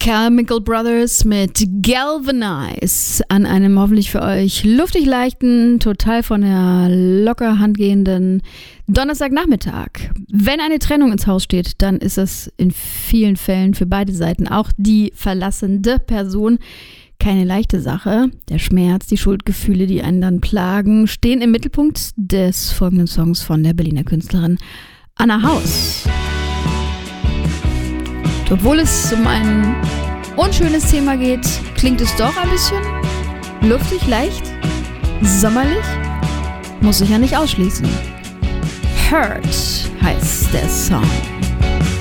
Chemical Brothers mit Galvanize an einem hoffentlich für euch luftig leichten, total von der locker Hand gehenden Donnerstagnachmittag. Wenn eine Trennung ins Haus steht, dann ist es in vielen Fällen für beide Seiten, auch die verlassende Person, keine leichte Sache. Der Schmerz, die Schuldgefühle, die einen dann plagen, stehen im Mittelpunkt des folgenden Songs von der Berliner Künstlerin Anna Haus. Obwohl es um ein unschönes Thema geht, klingt es doch ein bisschen luftig, leicht, sommerlich. Muss ich ja nicht ausschließen. Hurt heißt der Song.